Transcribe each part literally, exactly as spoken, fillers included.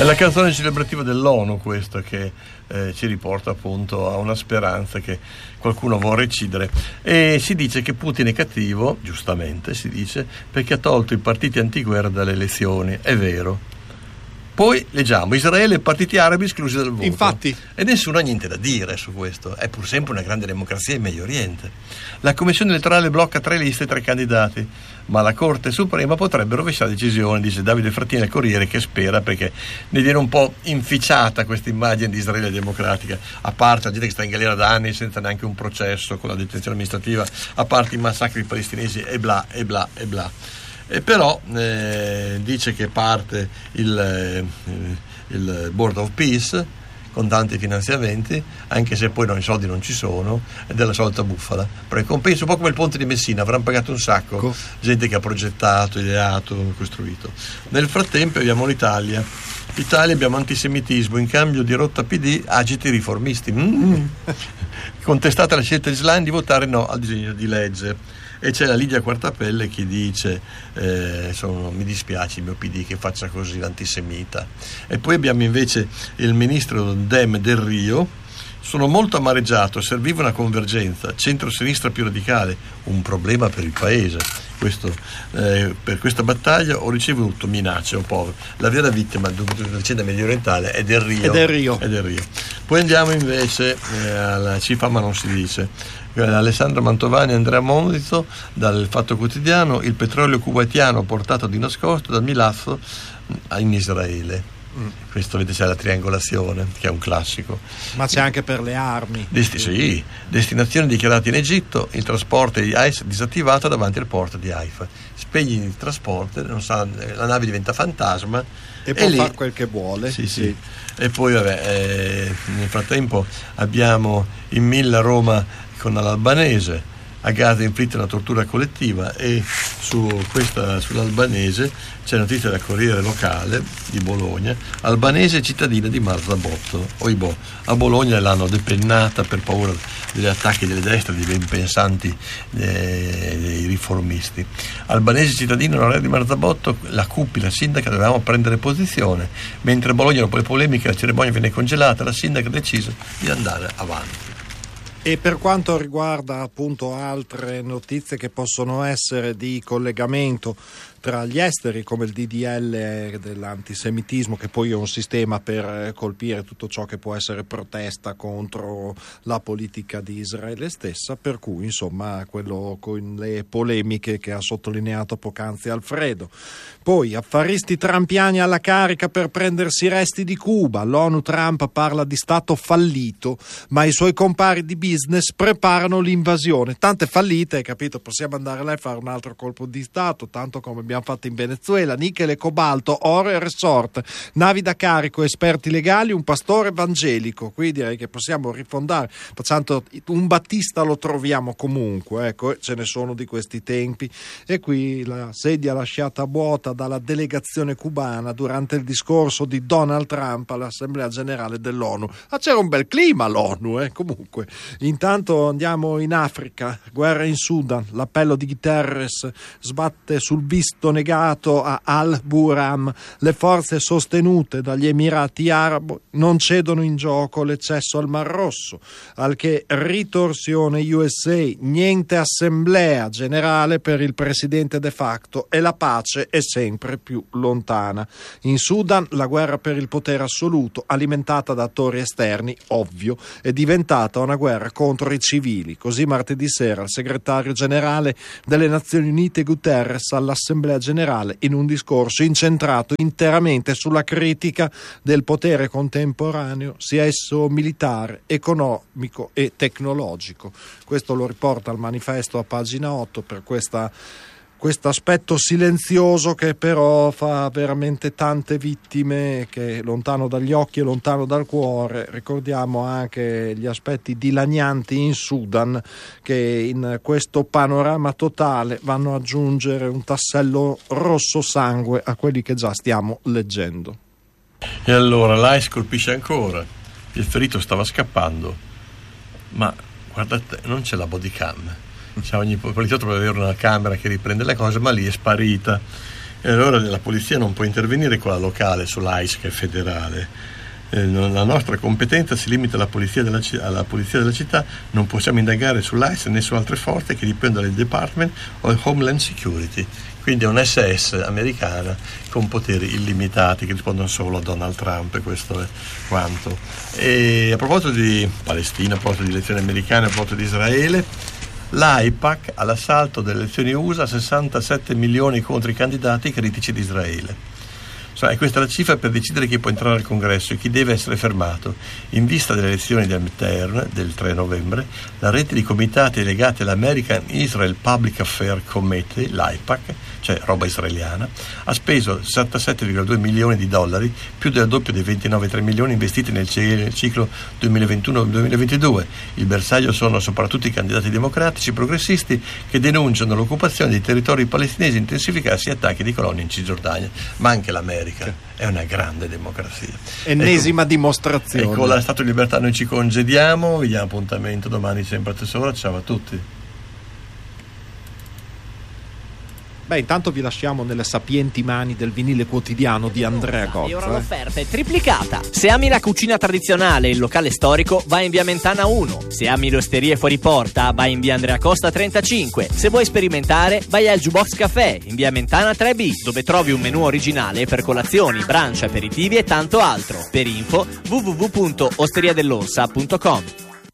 È la canzone celebrativa dell'ONU questa, che eh, ci riporta appunto a una speranza che qualcuno vuole recidere, e si dice che Putin è cattivo, giustamente si dice, perché ha tolto i partiti antiguerra dalle elezioni. È vero. Poi leggiamo Israele e partiti arabi esclusi dal voto. Infatti. E nessuno ha niente da dire su questo. È pur sempre una grande democrazia in Medio Oriente. La commissione elettorale blocca tre liste e tre candidati, ma la Corte Suprema potrebbe rovesciare la decisione, dice Davide Frattini al Corriere, che spera, perché ne viene un po' inficiata questa immagine di Israele democratica, a parte la gente che sta in galera da anni senza neanche un processo con la detenzione amministrativa, a parte i massacri palestinesi e bla e bla e bla. E però eh, dice che parte il, eh, il Board of Peace con tanti finanziamenti, anche se poi no, i soldi non ci sono, ed è la solita bufala. Però compenso un po' come il ponte di Messina, avranno pagato un sacco, Co- gente che ha progettato, ideato, costruito. Nel frattempo abbiamo l'Italia. Italia abbiamo antisemitismo, in cambio di rotta P D agiti riformisti. Mm. Contestata la scelta di Schlein di votare no al disegno di legge. E c'è la Lidia Quartapelle che dice eh, insomma, mi dispiace il mio P D che faccia così l'antisemita. E poi abbiamo invece il ministro Dem Del Rio: sono molto amareggiato, serviva una convergenza centro-sinistra più radicale, un problema per il paese. Questo, eh, per questa battaglia ho ricevuto minacce, o povero. La vera vittima della vicenda medio orientale è Del Rio. È Del Rio. È Del Rio. Poi andiamo invece eh, alla ci fa ma non si dice. Alessandro Mantovani e Andrea Monizzo dal Fatto Quotidiano: il petrolio kuwaitiano portato di nascosto dal Milazzo in Israele. Mm. Questo vedete, c'è la triangolazione, che è un classico. Ma c'è anche per le armi. Desti- sì, destinazione dichiarata in Egitto, il trasporto di Haifa disattivato davanti al porto di Haifa. Spegni il trasporto, non sa, la nave diventa fantasma e, e può fare quel che vuole. Sì, sì. Sì. E poi vabbè, eh, nel frattempo abbiamo in Milla Roma con l'albanese, a Gaza inflitta una tortura collettiva, e su questa, sull'albanese c'è notizia del Corriere Locale di Bologna: albanese cittadina di Marzabotto. Oibò, a Bologna l'hanno depennata per paura degli attacchi delle destre, di ben pensanti eh, dei riformisti. Albanese cittadina onoraria di Marzabotto, la C U P I, la sindaca, dovevamo prendere posizione, mentre a Bologna dopo le polemiche la cerimonia viene congelata, la sindaca ha deciso di andare avanti. E per quanto riguarda appunto altre notizie che possono essere di collegamento tra gli esteri, come il D D L dell'antisemitismo, che poi è un sistema per colpire tutto ciò che può essere protesta contro la politica di Israele stessa, per cui insomma quello con le polemiche che ha sottolineato poc'anzi Alfredo. Poi affaristi trampiani alla carica per prendersi i resti di Cuba. L'ONU Trump parla di stato fallito, ma i suoi compari di business preparano l'invasione. Tante fallite, hai capito? Possiamo andare là e fare un altro colpo di stato, tanto come abbiamo fatto in Venezuela. Nickel e cobalto, oro e resort, navi da carico, esperti legali, un pastore evangelico. Qui direi che possiamo rifondare. Tanto un Battista lo troviamo comunque, ecco, ce ne sono di questi tempi. E qui la sedia lasciata vuota dalla delegazione cubana durante il discorso di Donald Trump all'Assemblea Generale dell'ONU. Ah, c'era un bel clima all'ONU, eh, comunque. Intanto andiamo in Africa, guerra in Sudan, l'appello di Guterres sbatte sul visto negato a Al-Buram. Le forze sostenute dagli Emirati Arabi non cedono in gioco l'eccesso al Mar Rosso, al che ritorsione U S A, niente Assemblea Generale per il presidente de facto e la pace è sempre più lontana. In Sudan la guerra per il potere assoluto, alimentata da attori esterni, ovvio, è diventata una guerra contro i civili. Così martedì sera il segretario generale delle Nazioni Unite Guterres all'Assemblea Generale, in un discorso incentrato interamente sulla critica del potere contemporaneo, sia esso militare, economico e tecnologico. Questo lo riporta il manifesto a pagina otto, per questa questo aspetto silenzioso che però fa veramente tante vittime, che è lontano dagli occhi e lontano dal cuore. Ricordiamo anche gli aspetti dilanianti in Sudan, che in questo panorama totale vanno ad aggiungere un tassello rosso sangue a quelli che già stiamo leggendo. E allora l'A I S colpisce ancora, il ferito stava scappando, ma guardate, non c'è la body cam. Cioè, ogni poliziotto può avere una camera che riprende le cose, ma lì è sparita. E allora la polizia non può intervenire con la locale sull'A I S che è federale. Eh, la nostra competenza si limita alla polizia, della, alla polizia della città, non possiamo indagare sull'A I S né su altre forze che dipendono dal Department of Homeland Security. Quindi è un S S americana con poteri illimitati che rispondono solo a Donald Trump, e questo è quanto. E a proposito di Palestina, a proposito di elezioni americane, a proposito di Israele, l'AIPAC all'assalto delle elezioni U S A sessantasette milioni contro i candidati critici di Israele. Cioè, questa è la cifra per decidere chi può entrare al congresso e chi deve essere fermato. In vista delle elezioni del midterm del tre novembre, la rete di comitati legati all'American Israel Public Affairs Committee, l'AIPAC, cioè roba israeliana, ha speso sessantasette virgola due milioni di dollari, più del doppio dei ventinove virgola tre milioni investiti nel ciclo duemilaventuno duemilaventidue. Il bersaglio sono soprattutto i candidati democratici progressisti che denunciano l'occupazione dei territori palestinesi e intensificarsi gli attacchi di colonie in Cisgiordania, ma anche l'America è una grande democrazia. Ennesima ecco, dimostrazione. E con la Stato di Libertà noi ci congediamo, vi diamo appuntamento domani sempre a tesoro. Ciao a tutti. Beh, intanto vi lasciamo nelle sapienti mani del vinile quotidiano di Andrea Gozza. E ora l'offerta è triplicata. Se ami la cucina tradizionale e il locale storico, vai in via Mentana uno. Se ami le osterie fuori porta, vai in via Andrea Costa trentacinque. Se vuoi sperimentare, vai al Jukebox Café in via Mentana tre B, dove trovi un menù originale per colazioni, brunch, aperitivi e tanto altro. Per info w w w punto osteria dell'orsa punto com.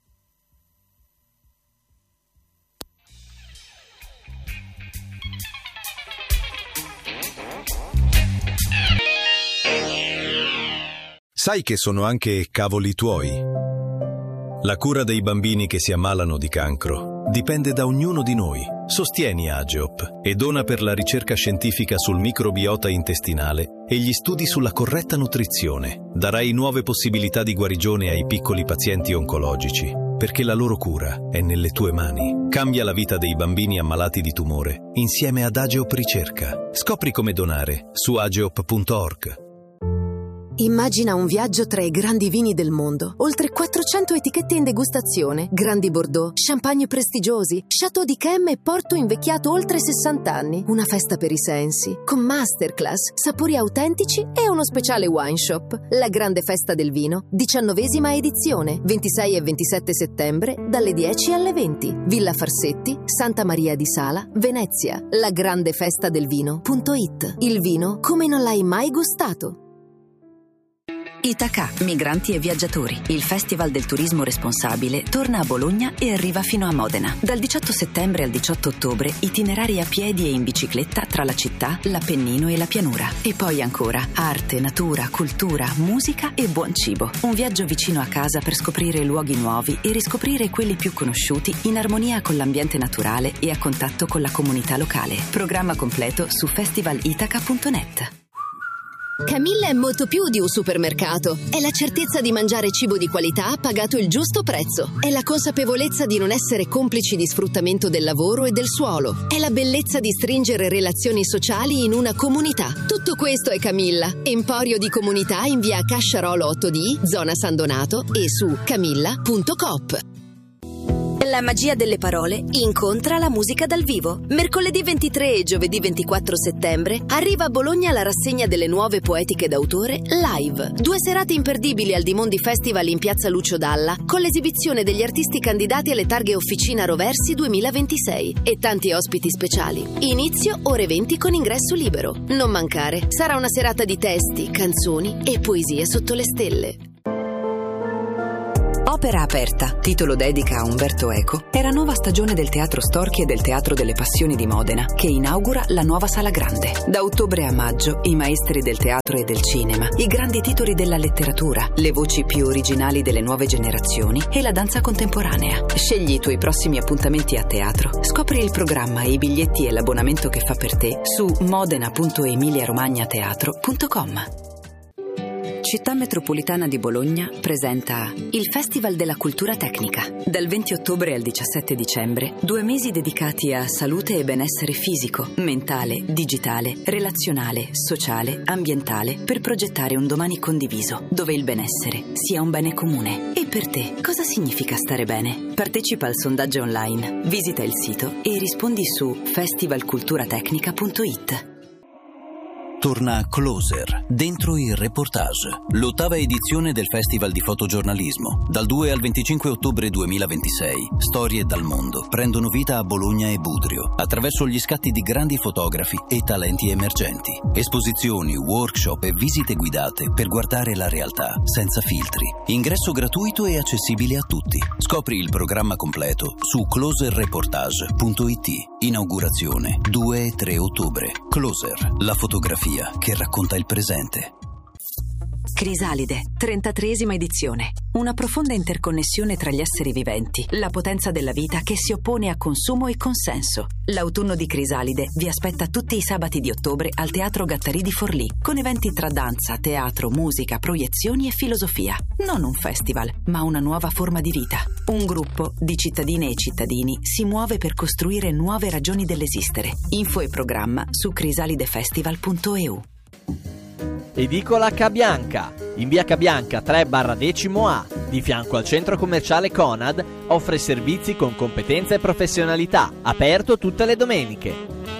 Sai che sono anche cavoli tuoi? La cura dei bambini che si ammalano di cancro dipende da ognuno di noi. Sostieni Ageop e dona per la ricerca scientifica sul microbiota intestinale e gli studi sulla corretta nutrizione. Darai nuove possibilità di guarigione ai piccoli pazienti oncologici, perché la loro cura è nelle tue mani. Cambia la vita dei bambini ammalati di tumore insieme ad Ageop Ricerca. Scopri come donare su ageop punto org. Immagina un viaggio tra i grandi vini del mondo. Oltre quattrocento etichette in degustazione, grandi Bordeaux, champagne prestigiosi, Chateau d'Yquem e Porto invecchiato oltre sessanta anni. Una festa per i sensi, con masterclass, sapori autentici e uno speciale wine shop. La grande festa del vino, diciannovesima edizione, ventisei e ventisette settembre, dalle dieci alle venti. Villa Farsetti, Santa Maria di Sala, Venezia. La grande festa del vino punto it. Il vino come non l'hai mai gustato. Itaca, migranti e viaggiatori. Il Festival del Turismo Responsabile torna a Bologna e arriva fino a Modena. Dal diciotto settembre al diciotto ottobre, itinerari a piedi e in bicicletta tra la città, l'Appennino e la pianura. E poi ancora arte, natura, cultura, musica e buon cibo. Un viaggio vicino a casa per scoprire luoghi nuovi e riscoprire quelli più conosciuti in armonia con l'ambiente naturale e a contatto con la comunità locale. Programma completo su festival itaca punto net. Camilla è molto più di un supermercato. È la certezza di mangiare cibo di qualità pagato il giusto prezzo. È la consapevolezza di non essere complici di sfruttamento del lavoro e del suolo. È la bellezza di stringere relazioni sociali in una comunità. Tutto questo è Camilla. Emporio di comunità in via Casciarolo otto D, zona San Donato e su camilla punto coop. La magia delle parole incontra la musica dal vivo. Mercoledì ventitré e giovedì ventiquattro settembre arriva a Bologna la rassegna delle nuove poetiche d'autore live. Due serate imperdibili al Dimondi Festival in piazza Lucio Dalla con l'esibizione degli artisti candidati alle targhe Officina Roversi duemilaventisei e tanti ospiti speciali. Inizio ore venti con ingresso libero. Non mancare, sarà una serata di testi, canzoni e poesie sotto le stelle. Opera aperta, titolo dedica a Umberto Eco, è la nuova stagione del Teatro Storchi e del Teatro delle Passioni di Modena, che inaugura la nuova Sala Grande. Da ottobre a maggio, i maestri del teatro e del cinema, i grandi titoli della letteratura, le voci più originali delle nuove generazioni e la danza contemporanea. Scegli i tuoi prossimi appuntamenti a teatro. Scopri il programma, i biglietti e l'abbonamento che fa per te su modena punto emiliaromagnateatro punto com. Città Metropolitana di Bologna presenta il Festival della Cultura Tecnica. Dal venti ottobre al diciassette dicembre, due mesi dedicati a salute e benessere fisico, mentale, digitale, relazionale, sociale, ambientale, per progettare un domani condiviso, dove il benessere sia un bene comune. E per te, cosa significa stare bene? Partecipa al sondaggio online, visita il sito e rispondi su festival cultura tecnica punto it. torna Closer, dentro il reportage, l'ottava edizione del Festival di Fotogiornalismo. Dal due al venticinque ottobre duemilaventisei, storie dal mondo prendono vita a Bologna e Budrio, attraverso gli scatti di grandi fotografi e talenti emergenti. Esposizioni, workshop e visite guidate per guardare la realtà senza filtri. Ingresso gratuito e accessibile a tutti. Scopri il programma completo su closer reportage punto it. Inaugurazione due e tre ottobre. Closer, la fotografia che racconta il presente. Crisalide, trentatreesima edizione. Una profonda interconnessione tra gli esseri viventi, la potenza della vita che si oppone a consumo e consenso. L'autunno di Crisalide vi aspetta tutti i sabati di ottobre al Teatro Gattari di Forlì, con eventi tra danza, teatro, musica, proiezioni e filosofia. Non un festival, ma una nuova forma di vita. Un gruppo di cittadine e cittadini si muove per costruire nuove ragioni dell'esistere. Info e programma su crisalidefestival punto e u. Edicola Cabianca. In via Cabianca tre barra decimo A, di fianco al centro commerciale Conad, offre servizi con competenza e professionalità, aperto tutte le domeniche.